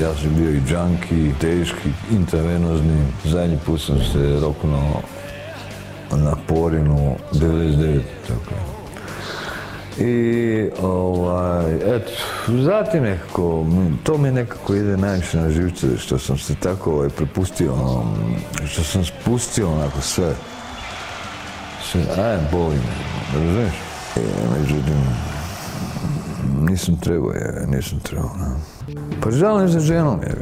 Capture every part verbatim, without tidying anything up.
Ja sam bio i junkie, teški, intravenozni. Zadnji put sam se roknuo na Porinu devedeset devete. Tako. I ovaj, eto, zatim nekako, to mi nekako ide najviše na živce, što sam se tako ovaj, prepustio, što sam spustio onako sve. Sve, aj, boli me, razumiješ? Međutim, nisam trebao, je, nisam trebao, ne. Pa žalim za ženom, je.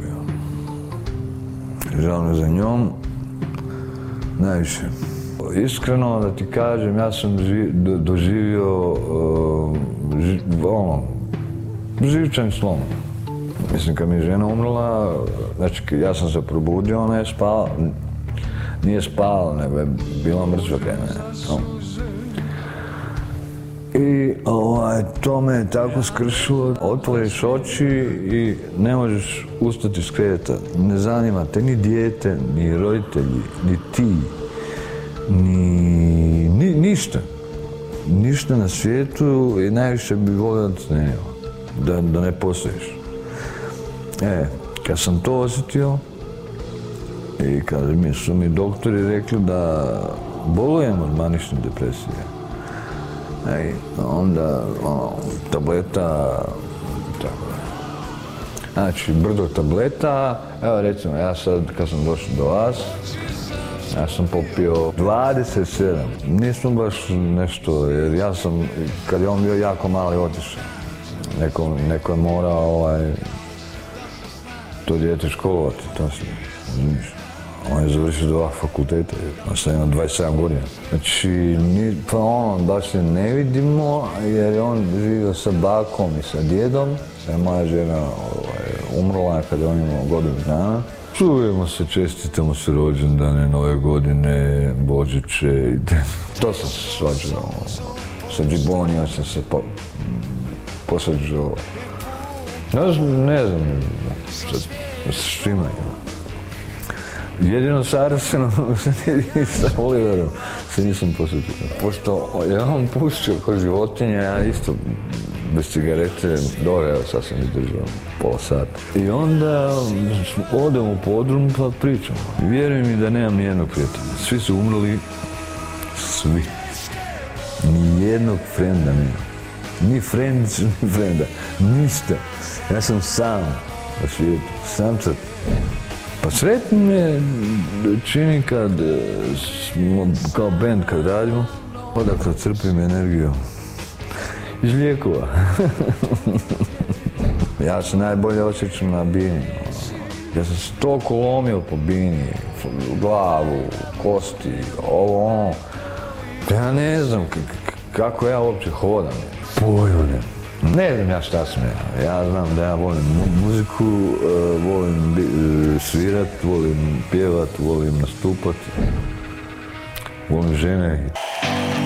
Žalim za njom, najviše. Iskreno da ti kažem, ja sam ži, do, doživio uh, ži, ono, živčani slom. Mislim, kad mi je žena umrla, znači ja sam se probudio, ona je spala, nije spala, nego je bila mrtva kaj mene. No. I ovaj, to me je tako skršilo, otvoriš oči i ne možeš ustati s kreveta. Ne zanima te ni dijete, ni roditelji, ni ti. Ni, ni, ništa. Ništa na svijetu i najviše bi volio da te nema, da, da ne postojiš. E, kad sam to osjetio i kad mi su mi doktori rekli da bolujem od manične depresije, e, onda ono, tableta, tako da. Znači, brdo tableta, evo recimo, ja sad kad sam došao do vas, ja sam popio dvadeset sedam, nisam baš nešto, jer ja sam, kad je on bio jako mali, otišao. Neko, neko je morao ovaj, to dijete školovati, to se, on je završio dva fakulteta, on sam imao dvadeset sedam godina. Znači, ni, pa ono, baš se ne vidimo, jer je on živio sa bakom i sa djedom, jer moja žena ovaj, umrla kad je on imao godinu dana. Čujemo se, čestitamo se rođendane, nove godine, Božiće i to sam se svađao. Sa Džibonijom sam se po, posvađao. Ne znam, ne znam, sa svima. Jedino sa Arsenom i sa Oliverom se nisam posvađao. Pošto je on pušio kao životinja, ja isto bez cigarete, dobro, evo sad sam izdržao pola sata. I onda odem u podrum pa pričam. Vjeruj mi da nemam nijednog prijatelja. Svi su umrli, svi. Nijednog frenda nema. Ni friends, ni frenda. Ništa. Ja sam sam na svijetu. Sam sad. Pa sretno me čini kad smo kao band kad radimo, odakle crpim energiju. Iz lijekova. Ja se najbolje osjećam na bini. Ja sam se toliko lomio po bini, glavu, kosti, ovo ono. Ja ne znam kako ja uopće hodam. Pojma ne. Ne znam ja šta sam ja. Ja znam da ja volim muziku, volim svirat, volim pjevat, volim nastupat, volim žene.